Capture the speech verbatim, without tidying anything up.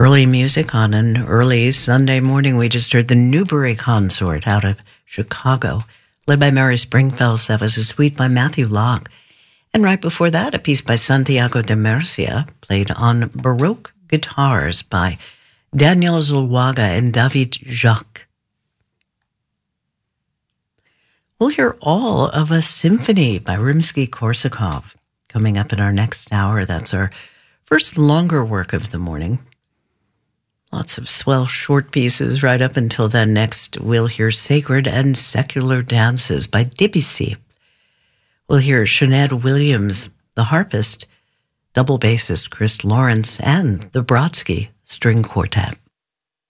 Early music on an early Sunday morning. We just heard the Newbury Consort out of Chicago, led by Mary Springfells. That was a suite by Matthew Locke. And right before that, a piece by Santiago de Murcia, played on Baroque guitars by Daniel Zuluaga and David Jacques. We'll hear all of a symphony by Rimsky-Korsakov coming up in our next hour. That's our first longer work of the morning. Lots of swell short pieces right up until then. Next, we'll hear Sacred and Secular Dances by Debussy. We'll hear Sinead Williams, the harpist, double bassist Chris Lawrence, and the Brodsky String Quartet.